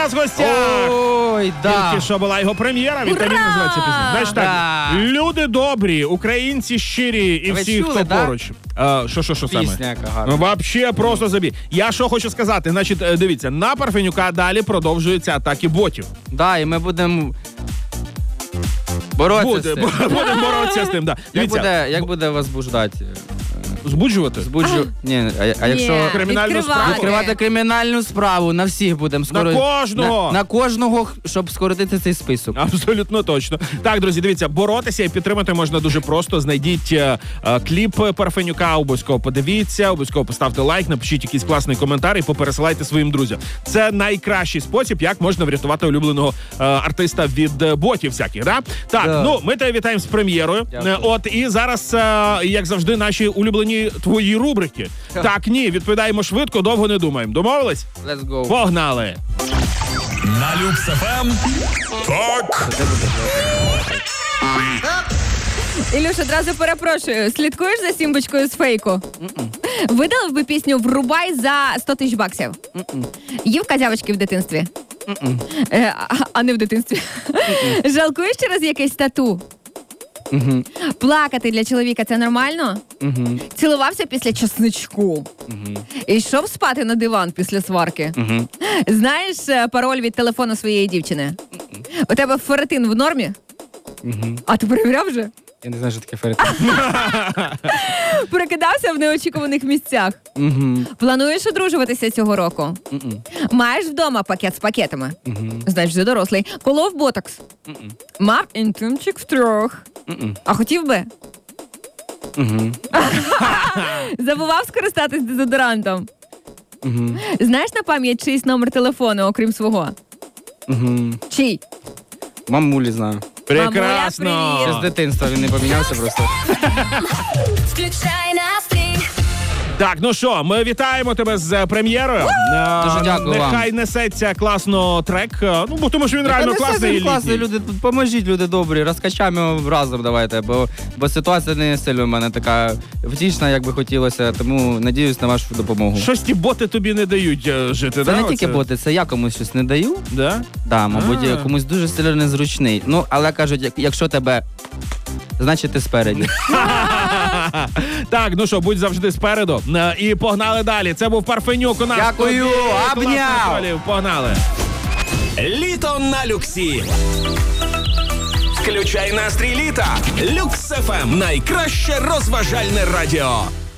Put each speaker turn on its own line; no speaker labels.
нас в гостях.
Ой, да.
Тільки що була його прем'єра, «Вітамін» називається пісня. Знаєш так, люди добрі, українці щирі і
Ви
всі,
чули,
хто
да?
поруч. Що саме?
Пісня яка гарна.
Вообще просто забій. Я що хочу сказати, значить, дивіться, на Парфенюка далі продовжуються атаки ботів.
Да, і ми будемо боротися з цим.
Будемо боротися з тим, да. Дивіться,
Як буде возбуждати?
збуджувати?
Ні, а якщо...
Ні,
кримінальну справу?
Відкривати кримінальну справу на всіх будемо
На кожного!
На кожного, щоб скоротити цей список.
Абсолютно точно. Так, друзі, дивіться, боротися і підтримати можна дуже просто. Знайдіть кліп Парфенюка, обов'язково подивіться, обов'язково поставте лайк, напишіть якийсь класний коментар і попересилайте своїм друзям. Це найкращий спосіб, як можна врятувати улюбленого артиста від ботів всяких, да? Так,
Да.
ну, ми тебе вітаємо з прем'єрою.
Дякую.
От, і зараз, як завжди, наші улюблені твої рубрики. Так, ні, відповідаємо швидко, довго не думаємо. Домовились?
Let's go.
Погнали!
На Люкс ФМ. Так.
Ілюш, одразу перепрошую. Слідкуєш за Сімбочкою з фейку? Видалив би пісню «Врубай» за 100 тисяч баксів? Їв козявочки в дитинстві? А не в дитинстві. Жалкуєш через якесь тату? Плакати для чоловіка – це нормально? Цілувався після чесничку? Йшов спати на диван після сварки? Знаєш пароль від телефону своєї дівчини? У тебе ферритин в нормі? А ти перевіряв вже?
Я не знаю, що таке ферритин.
Прокидався в неочікуваних місцях? Плануєш одружуватися цього року? Маєш вдома пакет з пакетами? Значить, вже дорослий. Колов ботокс? Мав інтимчик втрьох? А хотів би? Забував скористатись дезодорантом? Знаєш на пам'ять чийсь номер телефону, окрім свого? Чий?
Мамулі знаю.
Прекрасно!
Мамуля,
Ще з дитинства він не помінявся просто.
Включай настрій.
Так, ну що, ми вітаємо тебе з прем'єрою.
Дуже дякую вам.
Нехай несеться класно трек, ну, бо тому що він реально класний і
класний,
літній.
люди, поможіть, люди добрі, розкачаємо його разом давайте, бо ситуація не сильно в мене така втішна, як би хотілося, тому надіюсь на вашу допомогу.
Щось ті боти тобі не дають жити,
Це
да?
не тільки
оце?
боти, це я комусь щось не даю.
Да?
Да, мабуть,
А.
комусь дуже сильно незручний. Ну, але кажуть, якщо тебе, значить ти спереді.
Так, ну що, будь завжди спереду. І погнали далі. Це був Парфенюк у нас.
Дякую,
Тобі класних
обняв.
тролів. Погнали.
Літо на Люксі. Включай настрій літа. Люкс ФМ. Найкраще розважальне радіо.